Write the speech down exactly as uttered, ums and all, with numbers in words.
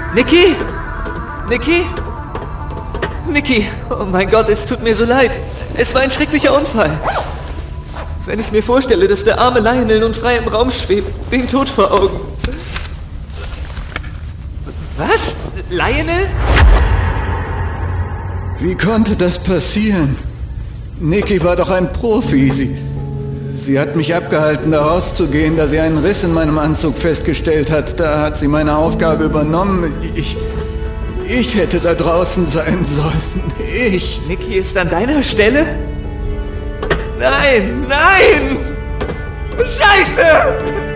Niki? Niki? Niki, oh mein Gott, es tut mir so leid. Es war ein schrecklicher Unfall. Wenn ich mir vorstelle, dass der arme Lionel nun frei im Raum schwebt, den Tod vor Augen. Was? Lionel? Wie konnte das passieren? Niki war doch ein Profi. Sie, sie hat mich abgehalten, da rauszugehen, da sie einen Riss in meinem Anzug festgestellt hat. Da hat sie meine Aufgabe übernommen. Ich, ich hätte da draußen sein sollen. Ich. Niki ist an deiner Stelle? Nein, nein! Scheiße!